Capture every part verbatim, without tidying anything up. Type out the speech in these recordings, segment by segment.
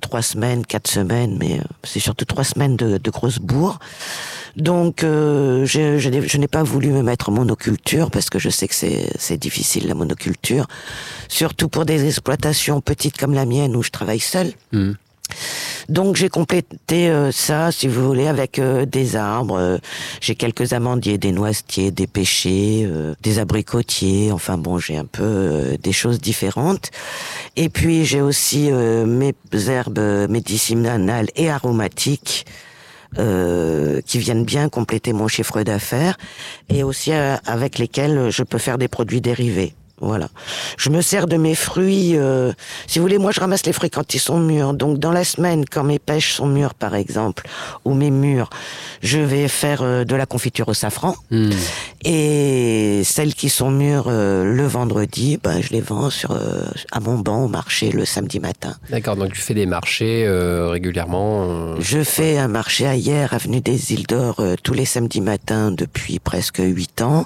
trois semaines, quatre semaines, mais c'est surtout trois semaines de, de grosses bourres. Donc, euh, je, je, n'ai, je n'ai pas voulu me mettre en monoculture parce que je sais que c'est, c'est difficile la monoculture, surtout pour des exploitations petites comme la mienne où je travaille seule. Mmh. Donc j'ai complété euh, ça, si vous voulez, avec euh, des arbres. Euh, j'ai quelques amandiers, des noisetiers, des pêchers, euh, des abricotiers. Enfin bon, j'ai un peu euh, des choses différentes. Et puis j'ai aussi euh, mes herbes médicinales et aromatiques euh, qui viennent bien compléter mon chiffre d'affaires et aussi euh, avec lesquels je peux faire des produits dérivés. Voilà. Je me sers de mes fruits. Euh, si vous voulez, moi, je ramasse les fruits quand ils sont mûrs. Donc, dans la semaine, quand mes pêches sont mûres, par exemple, ou mes mûres, je vais faire euh, de la confiture au safran. Mmh. Et celles qui sont mûres euh, le vendredi, ben, je les vends sur euh, à mon banc au marché le samedi matin. D'accord. Donc, tu fais des marchés euh, régulièrement. Euh... Je fais un marché à Hyères, avenue des Îles d'Or, euh, tous les samedis matins depuis presque huit ans.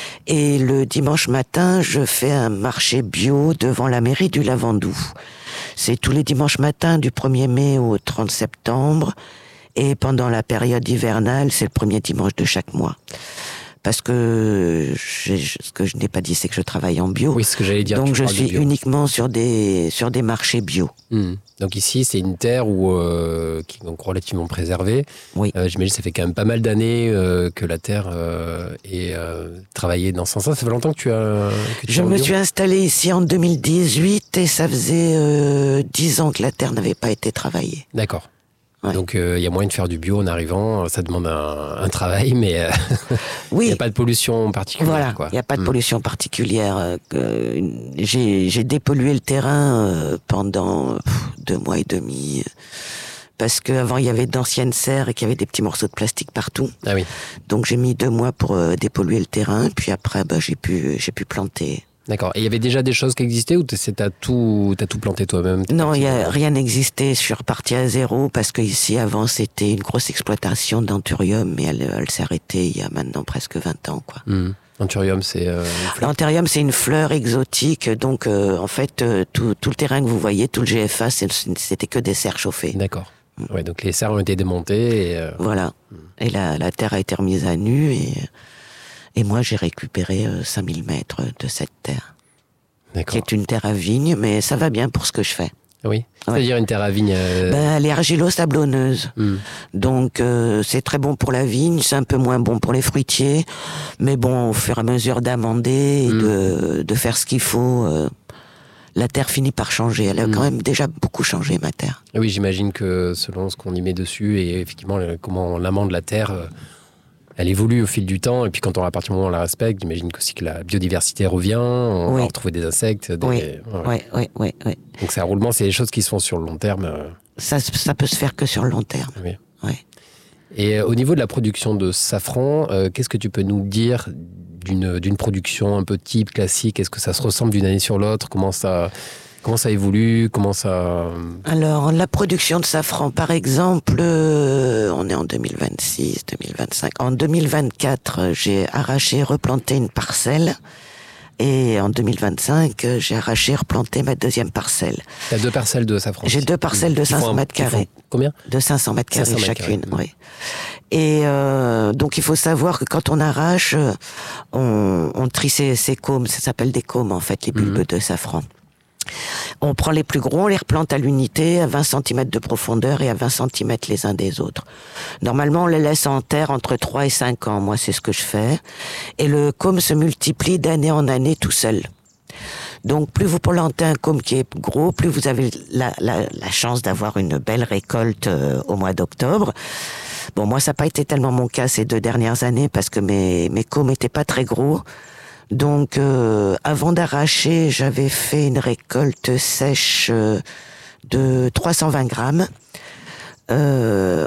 Et le dimanche matin, je fais un marché bio devant la mairie du Lavandou. C'est tous les dimanches matins du premier mai au trente septembre. Et pendant la période hivernale, c'est le premier dimanche de chaque mois. Parce que je, ce que je n'ai pas dit, c'est que je travaille en bio. Oui, ce que j'allais dire. Donc je suis uniquement sur des sur des marchés bio. Mmh. Donc ici, c'est une terre où, euh, qui est donc relativement préservée. Oui. Euh, j'imagine que ça fait quand même pas mal d'années euh, que la terre euh, est euh, travaillée dans ce sens-là. Ça fait longtemps que tu as. Que tu je es me suis installée ici en deux mille dix-huit et ça faisait euh, dix ans que la terre n'avait pas été travaillée. D'accord. Ouais. Donc il euh, y a moyen de faire du bio en arrivant, ça demande un, un travail, mais il euh, oui. n'y a pas de pollution particulière. Voilà, il n'y a pas de mmh. pollution particulière. Euh, j'ai, j'ai dépollué le terrain euh, pendant pff, deux mois et demi, parce qu'avant il y avait d'anciennes serres et qu'il y avait des petits morceaux de plastique partout. Ah oui. Donc j'ai mis deux mois pour euh, dépolluer le terrain, puis après bah, j'ai pu, j'ai pu planter. D'accord. Et il y avait déjà des choses qui existaient ou t'as tout, t'as tout planté toi-même? Non, y a, rien n'existait. Je suis reparti à zéro parce que ici, avant, c'était une grosse exploitation d'anthurium, mais elle, elle s'est arrêtée il y a maintenant presque vingt ans, quoi. Mmh. Anthurium, c'est euh, L'anthurium, c'est une fleur exotique. Donc, euh, en fait, euh, tout, tout le terrain que vous voyez, tout le G F A, c'était que des serres chauffées. D'accord. Mmh. Ouais, donc les serres ont été démontées. Et, euh... Voilà. Mmh. Et la, la terre a été remise à nu et... Et moi, j'ai récupéré euh, cinq mille mètres de cette terre. D'accord. Qui est une terre à vigne, mais ça va bien pour ce que je fais. Oui, c'est-à-dire ouais. Une terre à vigne euh... ben, elle est argilo-sablonneuse. Mm. Donc, euh, c'est très bon pour la vigne, c'est un peu moins bon pour les fruitiers. Mais bon, au fur et à mesure d'amender et mm. de, de faire ce qu'il faut, euh, la terre finit par changer. Elle a mm. quand même déjà beaucoup changé, ma terre. Oui, j'imagine que selon ce qu'on y met dessus et effectivement comment on amende la terre... Euh... Elle évolue au fil du temps, et puis quand on, à partir du moment où on la respecte, j'imagine aussi que la biodiversité revient, on oui. va retrouver des insectes. Des... Oui. Ouais. Oui, oui, oui. Donc c'est un roulement, c'est des choses qui se font sur le long terme. Ça, ça peut se faire que sur le long terme. Oui. Oui. Et au niveau de la production de safran, euh, qu'est-ce que tu peux nous dire d'une, d'une production un peu type, classique? Est-ce que ça se ressemble d'une année sur l'autre? Comment ça... Comment ça évolue? Comment ça... Alors, la production de safran, par exemple, euh, on est en deux mille vingt-six, deux mille vingt-cinq. En deux mille vingt-quatre, j'ai arraché, replanté une parcelle. Et en deux mille vingt-cinq, j'ai arraché, replanté ma deuxième parcelle. Tu as deux parcelles de safran? J'ai deux parcelles de cinq cents mètres carrés. Combien? De cinq cents mètres carrés chacune, oui. Et euh, donc, il faut savoir que quand on arrache, on, on trie ces, ces cômes. Ça s'appelle des cômes, en fait, les bulbes mmh. de safran. On prend les plus gros, on les replante à l'unité à vingt centimètres de profondeur et à vingt centimètres les uns des autres. Normalement, on les laisse en terre entre trois et cinq ans. Moi, c'est ce que je fais. Et le côme se multiplie d'année en année tout seul. Donc, plus vous plantez un côme qui est gros, plus vous avez la, la, la chance d'avoir une belle récolte euh, au mois d'octobre. Bon, moi, ça n'a pas été tellement mon cas ces deux dernières années parce que mes, mes cômes n'étaient pas très gros. Donc, euh, avant d'arracher, j'avais fait une récolte sèche euh, de trois cent vingt grammes. Euh,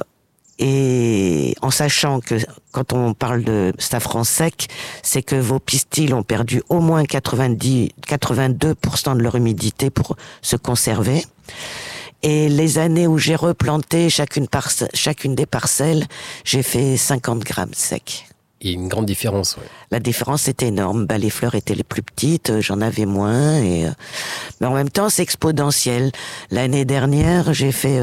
et en sachant que quand on parle de safran sec, c'est que vos pistils ont perdu au moins quatre-vingt-dix, quatre-vingt-deux pour cent de leur humidité pour se conserver. Et les années où j'ai replanté chacune, parce- chacune des parcelles, j'ai fait cinquante grammes secs. Il y a une grande différence, oui. La différence est énorme. Bah, les fleurs étaient les plus petites, j'en avais moins. Et... Mais en même temps, c'est exponentiel. L'année dernière, j'ai fait